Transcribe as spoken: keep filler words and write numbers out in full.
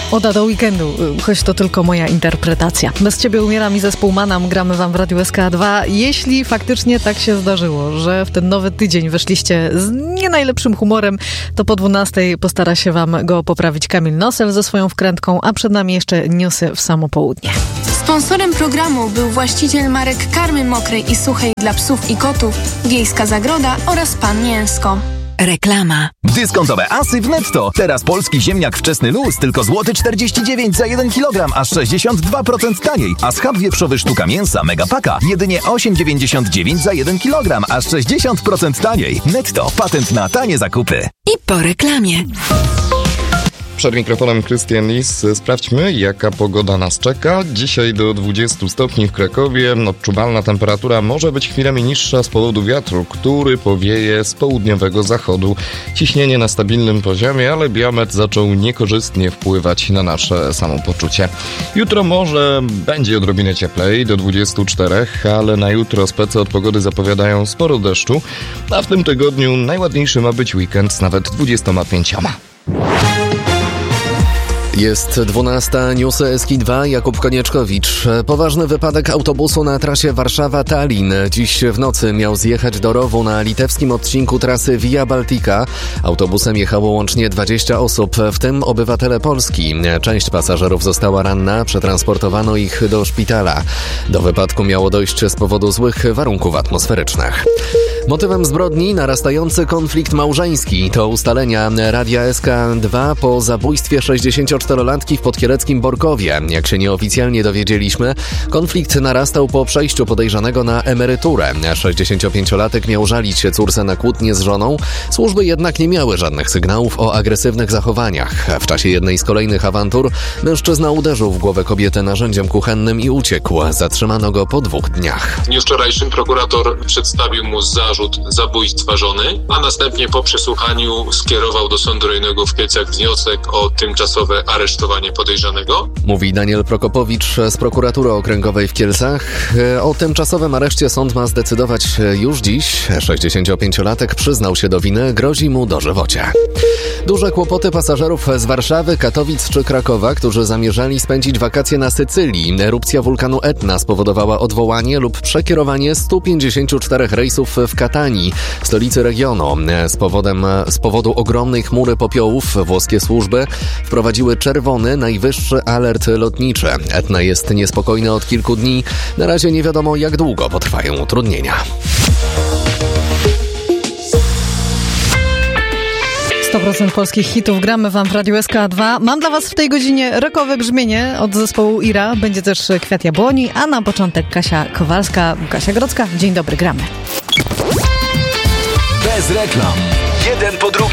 Oda do weekendu, choć to tylko moja interpretacja. Bez ciebie umieram i zespół Manam gramy wam w Radiu S K dwa. Jeśli faktycznie tak się zdarzyło, że w ten nowy tydzień weszliście z nie najlepszym humorem, to po dwunastej postara się wam go poprawić Kamil Nosel ze swoją wkrętką, a przed nami jeszcze newsy w samo południe. Sponsorem programu był właściciel marek karmy mokrej i suchej dla psów i kotów, Wiejska Zagroda oraz Pan Mięsko. Reklama. Dyskontowe asy w Netto. Teraz polski ziemniak wczesny luz tylko złoty czterdzieści dziewięć za jeden kilogram, aż sześćdziesiąt dwa procent taniej. A schab wieprzowy sztuka mięsa Megapaka jedynie osiem dziewięćdziesiąt dziewięć za jeden kilogram, aż sześćdziesiąt procent taniej. Netto. Patent na tanie zakupy. I po reklamie. Przed mikrofonem Krystian Lis. Sprawdźmy, jaka pogoda nas czeka. Dzisiaj do dwudziestu stopni w Krakowie. Odczuwalna temperatura może być chwilami niższa z powodu wiatru, który powieje z południowego zachodu. Ciśnienie na stabilnym poziomie, ale biometr zaczął niekorzystnie wpływać na nasze samopoczucie. Jutro może będzie odrobinę cieplej, do dwudziestu czterech, ale na jutro spece od pogody zapowiadają sporo deszczu, a w tym tygodniu najładniejszy ma być weekend z nawet dwudziestoma pięcioma. Jest dwunasta, newsy S K dwa, Jakub Konieczkowicz. Poważny wypadek autobusu na trasie Warszawa-Tallin. Dziś w nocy miał zjechać do rowu na litewskim odcinku trasy Via Baltica. Autobusem jechało łącznie dwadzieścia osób, w tym obywatele Polski. Część pasażerów została ranna, przetransportowano ich do szpitala. Do wypadku miało dojść z powodu złych warunków atmosferycznych. Motywem zbrodni narastający konflikt małżeński. To ustalenia Radia S K dwa po zabójstwie sześćdziesięcioczterolatki w podkieleckim Borkowie. Jak się nieoficjalnie dowiedzieliśmy, konflikt narastał po przejściu podejrzanego na emeryturę. sześćdziesięciopięciolatek miał żalić się córce na kłótnię z żoną. Służby jednak nie miały żadnych sygnałów o agresywnych zachowaniach. W czasie jednej z kolejnych awantur mężczyzna uderzył w głowę kobiety narzędziem kuchennym i uciekł. Zatrzymano go po dwóch dniach. W dniu wczorajszym prokurator przedstawił mu zarzut zabójstwa żony, a następnie po przesłuchaniu skierował do Sądu Rejonowego w Kielcach wniosek o tymczasowe aresztowanie podejrzanego. Mówi Daniel Prokopowicz z prokuratury okręgowej w Kielcach. O tymczasowym areszcie sąd ma zdecydować już dziś. sześćdziesięciopięciolatek przyznał się do winy, grozi mu dożywocie. Duże kłopoty pasażerów z Warszawy, Katowic czy Krakowa, którzy zamierzali spędzić wakacje na Sycylii. Erupcja wulkanu Etna spowodowała odwołanie lub przekierowanie stu pięćdziesięciu czterech rejsów w Katanii, stolicy regionu. Z, powodem, z powodu ogromnej chmury popiołów włoskie służby wprowadziły czerwony, najwyższy alert lotniczy. Etna jest niespokojna od kilku dni. Na razie nie wiadomo, jak długo potrwają utrudnienia. sto procent polskich hitów gramy wam w Radiu S K dwa. Mam dla was w tej godzinie rockowe brzmienie od zespołu Ira. Będzie też Kwiat Jabłoni, a na początek Kasia Kowalska, Kasia Grodzka. Dzień dobry, gramy. Bez reklam. Jeden po drugim.